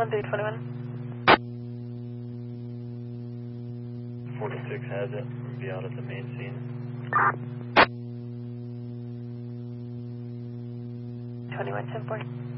1321. 46 has it. We'll be out at the main scene. 211040.